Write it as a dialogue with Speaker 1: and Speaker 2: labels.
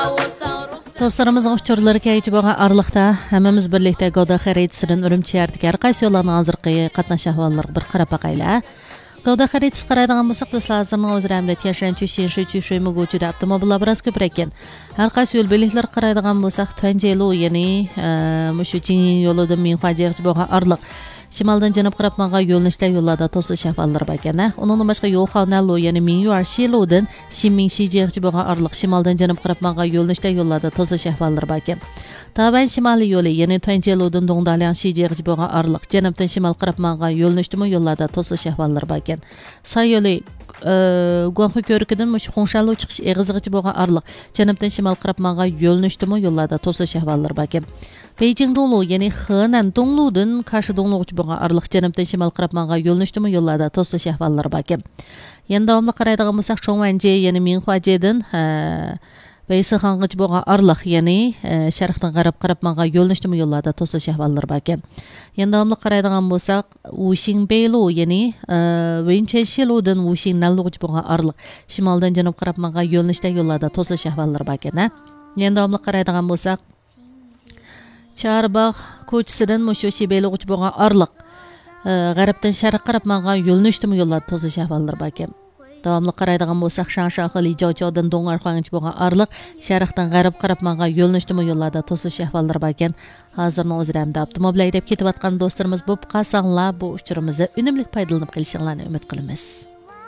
Speaker 1: Dostlarımızın uçurları kayıcı boğan arlıqda həmmimiz birlikte Gavda xəritəsinin ürümçi yerdik. Әрқайсы yollarının hazırqı qatnaş ahvalları bir qarab baqayla. Gavda xəritəsi qaraydıgan bolsaq dostlar hazırның özür əmlət yaşayan çüşün mügücüdə avtomobillar biraz köp ekan. Әрқайсы yol belliklər qaraydıgan bolsaq Tönjelu yani müşü Jingin yoludan Minxuajig'i boğan arlıq. Şimaldan Janub qarapmağa yo'llanishlar yo'llarda to'sish ahvollari bor ekan. Undan boshqa Yo'xanalo, ya'ni Mingyuar Shilodan Shimingshijig'i bo'lgan arliq shimoldan Janub qarapmağa yo'llanishlar yo'llarda to'sish ahvollari bor ekan. Taban shimoliy yo'li, ya'ni Tönjeludan Dongdalian Shijig'i bo'lgan arliq janubdan shimol qarapmağa yo'llanishlar yo'llarda to'sish ahvollari bor ekan. Say yo'li Guangxu ko'rikidan mush Xongshanlo chiqish eg'izigacha bo'lgan arliq janubdan shimol qarapmağa yo'llanishlar yo'llarda to'sish ahvollari bor ekan. Beijing Donglu, ya'ni Henan Dongludan Kashi Donglugacha bo'lgan arliq janubdan shimol qarapmağa yo'llanishlar yo'llarda to'sish ahvollari bor ekan. Yana davomli qaraydigan bo'lsak Chongwanji, ya'ni Minxuajidan Veysixangacha bo'lgan arliq, ya'ni sharqdan qarapmağa yo'llanishlar yo'llarda to'sish ahvollari bor ekan. Yana davomli qaraydigan bo'lsak Wuxinbeilu, ya'ni Wenchenshiludan Wuxinnanlugacha bo'lgan arliq shimoldan janub qarapmağa yo'llanishlar yo'llarda to'sish ahvollari bor ekan. Yana davomli qaraydigan bo'lsak Charbaq ko'chasidan mushu Shibeylugacha bo'lgan arliq g'arbdan sharq qarapmağa yo'llanishlar yo'llarda to'sish ahvollari bor ekan. Davomli qaraydigan bo'lsak Shanshan Lijochodan Dongarxongacha bo'lgan arliq sharqdan g'arb qarapmağa yo'llanishlar yo'llarda to'sish ahvollari bor ekan. Hozirning o'zida avtomobil haydab ketayotgan do'stlarimiz bo'lib qolsanglar bu uchurimizni unumli foydalanib qolishinglarni umid qilamiz.